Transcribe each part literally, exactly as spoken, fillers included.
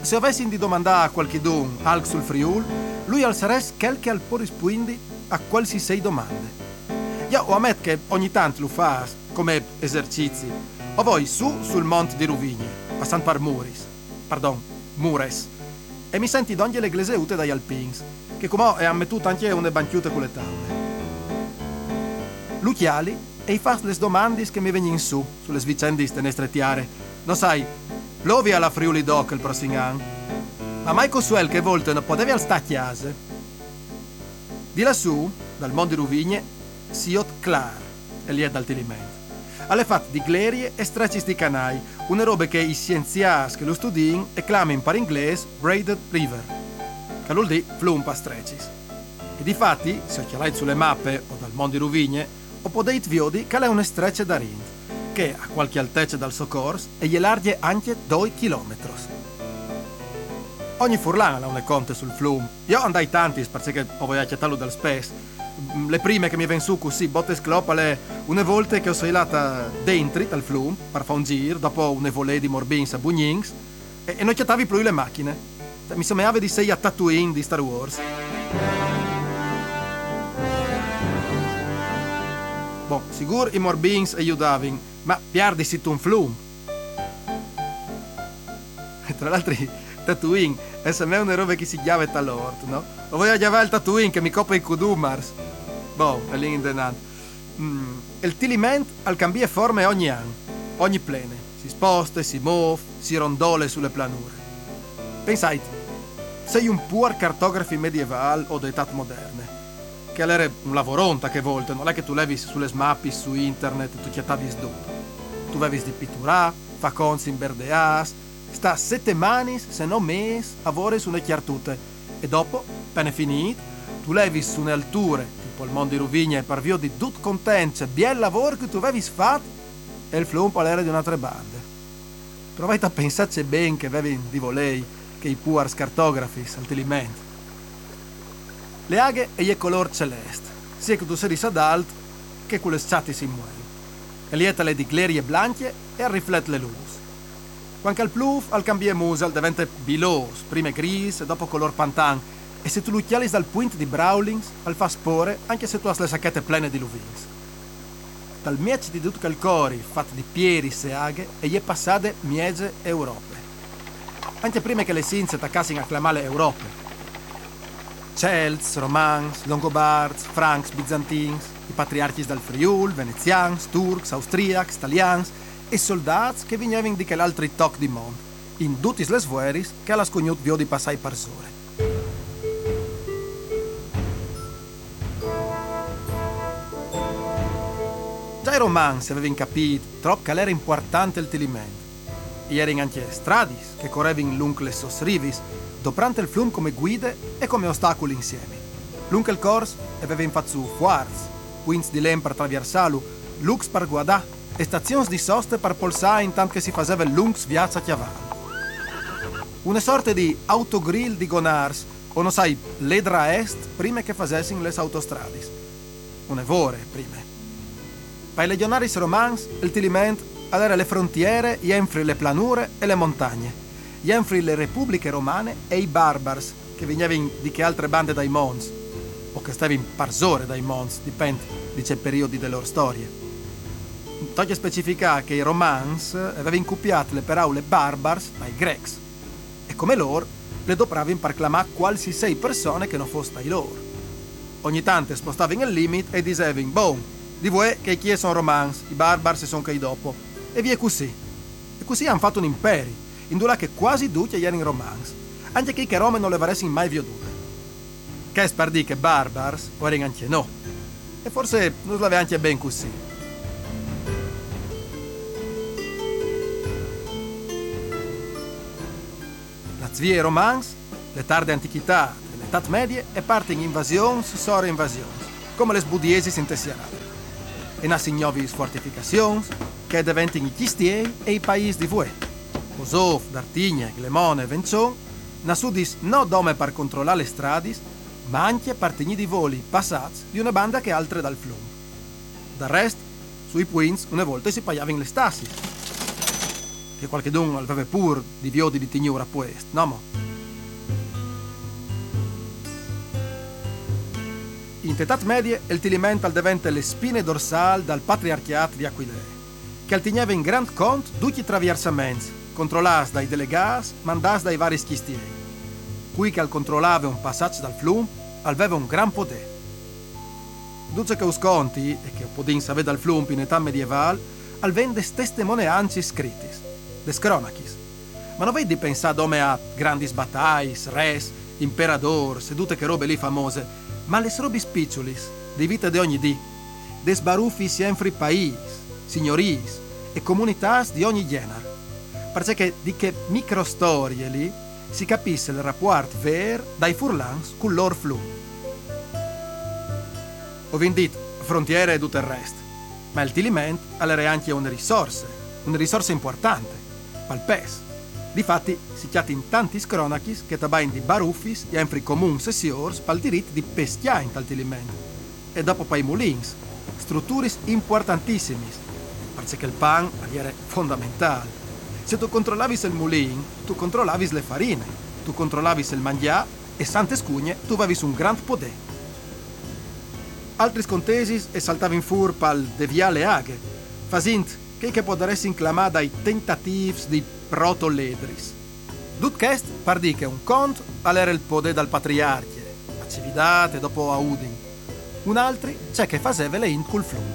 se avessi di domandare a qualchedun alc sul Friul, lui alzeres qualche al po' rispondi a qualsiasi domande. Io ho ammetto che ogni tanto lo fa come esercizi. O voi su sul monte di Ruvigne, passando per Muris, pardon, Mures, e mi senti d'ogni le gleseute dagli alpins, che come è ammettuto anche una banchiute con le tavole. Luchiali e i fa le domande che mi vengono su, sulle vicende ste nestretiare. Non sai, plovi alla Friuli Doc il prossimo anno, ma mai cosuel che volte non potevi al sta a chiase. Di lassù, dal mondo di Ruvigne, si ot clar, e lì è dal tilimento. Alle fatte di glerie e strecci di canai, una roba che i scienziati che lo studino e chiamano per inglese braided river, che vuol dire flumpa strecci. E difatti, se occhialai sulle mappe o dal mondo di Ruvigne, o potete vedi che è una streccia da rind, che a qualche altezza dal soccorso e gli larghe anche due chilometri. Ogni furlana ha una conte sul flum. Io andai tanti perché ho voglio accettarlo dal space. Le prime che mi ven su così, botte sclopale, una volta che ho sailata dentro dal flum per fare un giro, dopo una volée di Morbins a Bugnins, e, e non chiatavi più le macchine. Mi sembrava di sei a Tatooine di Star Wars. Bon, sicuro i Morbins aiutavano, ma piardisi tu un flum. E tra l'altro Tatooine è sempre una roba che si chiama talort, no? O voglio chiamare il Tatooine che mi copre i Kudumars. Boh, è lì in denant. Mm, il tiliment al cambia forme ogni anno, ogni plene. Si sposta, si muove, si rondole sulle planure. Pensate, sei un pur cartografi medievale o d'età moderne, che era un lavoronta che volte, non è che tu levi sulle mappe su internet e tu chiatavi sdotto. Tu avevi di pitturà, fa consi in berdeas, sta sette mani, se non mesi, a vore su le chiartute. E dopo, appena finito, tu levi su le alture, tipo il mondo di Ruvigne, e per via di tutto contento, bien lavoro che tu avevi fatto, e il flum era di un'altra banda. Provate a pensarci bene che avevi di volei, che i puars cartografi, saltilimenti. Le aghe e gli color celeste, sia che tu sei ad alto, che quelle sciatti si muovono. E lietale di glerie blanche e riflette le luci. Quando al pluf al cambie musel diventa bilos, prima gris e dopo color pantan, e se tu lucchiali dal point di Brawlings al fa spore anche se tu hai le sacchette plene di luvins. Dal miece di tutto il cori fatto di pieri e aghe e gli è passate miege Europe. Anche prima che le sinze attaccassero a clamare Europe. Celts, Romans, Longobards, Franks, Bizantins, i patriarchi dal Friul, Venezians, Turcs, Austriacs, Italians e soldati che venivano di quell'altri toc di mondo, in tutti le svueris che alla scognut vio di passai per sole. Già i romanzi avevano capito troppo che era importante il tilimento. E erano anche stradis che correvano lungo le sos rivis, doprante il flum come guide e come ostacoli insieme. Lungo il corso avevano fatto su fuarz, quinz di lem per attraversarlo, lux per guardare e stazioni di soste per polsare intanto che si faceva il lungo viaggio a cavallo. Una sorta di autogrill di gonars, o non sai, ledra est prima che facessero le autostradis. Una vore prima. Per i legionaris romans, il tiliment era le frontiere, jenfri le planure e le montagne, jenfri le repubbliche romane e i barbars, che venivano di che altre bande dai mons, o che stavano parsore dai mons, dipende di che periodi delle loro storie. Toglie specificare che i romans avevano incuppiato le paraule barbars dai grecs, e come loro le dopravano per clamare qualsiasi persone che non fosse dai loro. Ogni tanto spostavano il limite e dicevano, boh, di voi che chi sono romans, i barbars sono che i dopo, e via così. E così hanno fatto un impero, in dove che quasi tutti erano romans, anche chi che Rome non le avessero mai vedute. Che è per dire che barbars, o erano anche no, e forse non l'aveva anche ben così. La zvie romans, le tarde antichità e l'età medie e parte in invasioni sore invasioni, come le sbudiesi intessiarate. E nascono nuove fortificazioni che diventano i chistieri e i paesi di voi. Osof, Dartigna, Glemone e Vencion nasudis non dome per controllare le strade, ma anche per tenere di voli passati di una banda che altre dal flum. Del resto, sui points una volta si pagavano le stassi. che qualchedun aveva pur di viodi di tignura quest, no mo? In tetat medie, il tiliment al diventa le spine dorsali dal patriarchiat di Aquilea, che al tigneva in grand cont tutti i traversamenti, controllati dai delegati, mandati dai vari schistieri. Qui che al controllava un passaggio dal flum, aveva un gran potere. Duce che usconti, e che podin sapere dal flum in età medievale, al vende testimonianci scritti, des cronachis. Ma non vedi pensare come a grandi battaglie, res, imperador, sedute che robe lì famose, ma le robe spicciolis, di vita di ogni dì, des baruffi sempre paesi, signoris e comunità di ogni genere. Perché di che microstorie lì si capisce il rapporto vero dai furlans con loro flum. Ho vendito frontiere e tutto il resto, ma il tiliment era anche una risorsa, una risorsa importante, pal pes. Difatti si chiati in tanti scronachis che tabain di baruffis e enfri comun sessiors pal diritto di peschiare in tal tiliment. E dopo poi mulins, strutturis importantissimis, perché il pan era fondamentale. Se tu controllavis il mulin, tu controllavis le farine, tu controllavis il mangià e sante scugne tu avevis un gran potere. Altri scontesis e saltavin fur pal deviare le aghe, fasint che che poderesti inclamare dai tentativi di proto-ledris. Dutchest par di che un cont era il potere dal patriarchie, a Cividate dopo a Udin. Un altri c'è che faceva le int col flum.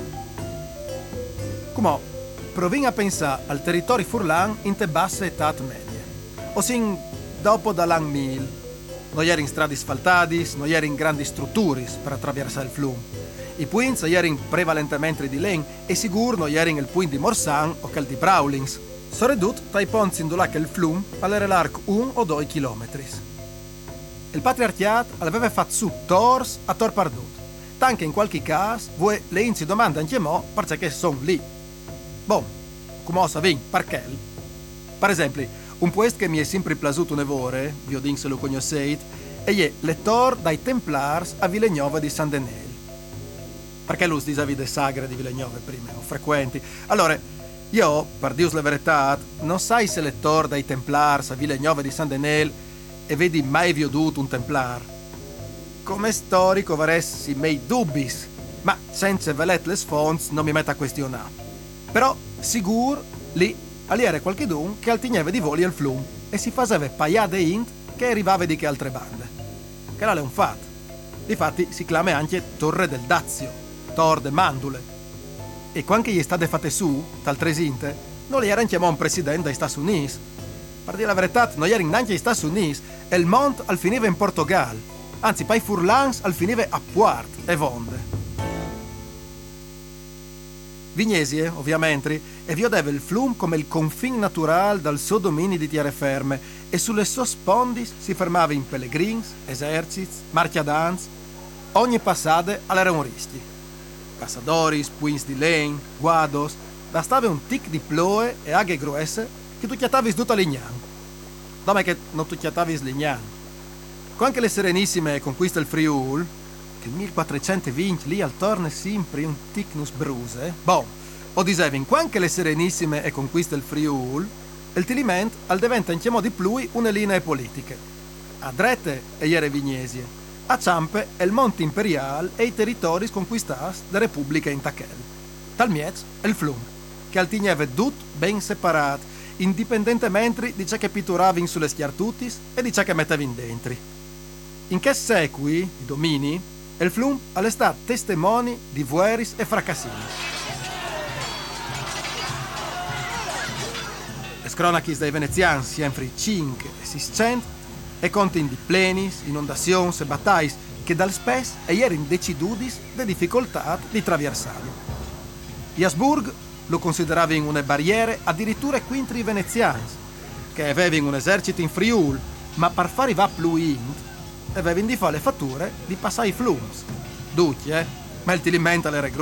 Come provin a pensare al territorio furlan in te basse età medie, ossin dopo dall'an mille. Non erano strade asfaltate, non erano grandi strutture per attraversare il flum. I punti erano prevalentemente di legno e sicuro non erano il punto di Morsan o quel di Brawlings. Soprattutto dai ponti in dove il flum era largo un o due chilometri. Il patriarchiato aveva fatto su tors a tor perdut, tanto che in qualche caso voi le in si domanda anche mo perché sono lì. Boh, come sapete, perché? Per esempio, un posto che mi è sempre piaciuto un'evore, vi ho detto se lo conoscete, è le tor dai Templars a Villagnova di San Denel. Perché lui dice vide sagre di Villagnova prima, o frequenti. Allora, io, per dire la verità, non sai se le tor dai Templars a Villagnova di San Denel e vedi mai veduto un Templar. Come storico varessi mei dubbis, ma senza velet le sfonds non mi metto a questionare. Però, sicuro, lì era qualchedun che altigneva di voli al flum e si faceva paiade int che arrivava di che altre bande. Che là è un fatto. Difatti si chiama anche Torre del Dazio, Tor de Mandule. E quando gli state fatte su, tal tresinte, non li erano chiamato un presidente dai Stati Uniti. Per dire la verità, non erano neanche gli Stati Uniti e il Mont al finiva in Portogallo. Anzi, poi Furlans al finiva a Puart e Vonde. Vignesie, ovviamente, e vedeva il flum come il confine naturale dal suo dominio di terraferme e sulle sue sponde si fermava in pellegrins, eserciti, marchiadans. Ogni passata era un rischio. Cassadoris, puins di legno, guados, bastava un tic di ploe e aghe gruesse che tu chiatavis tutta lignan. Dome che non tu chiatavis lignan. Con anche le Serenissime conquista il Friul, che il millequattrocentoventi lì al torne sempre un ticnus bruse, boh, o dicevi, in quanche le Serenissime e conquista il Friul, il tiliment al diventa in chiamò di plui une linee politiche. A drette e iere vignesie, a ciampe è il monte imperiale e i territori conquistati da Repubblica in Tachel. Tal miez è il flum, che al tigneve tut ben separato, indipendentemente di ciò che pitturavi sulle schiartutis e di ciò che mettevi dentro. In che sequi, i domini, il flum è stato testimoni di vueris e fracassini. Le scronachis dei veneziani sempre cinque e seicento e contin di plenis, inondazioni e battaglie che dal spes e erano decidudis de difficoltà di traversarlo. Gli Asburg lo consideravano una barriera addirittura quintri veneziani, che avevano un esercito in Friul, ma per fare va più int, avevano di fare le fatture di passare i flums. Ducchi, eh? Ma il tiliment era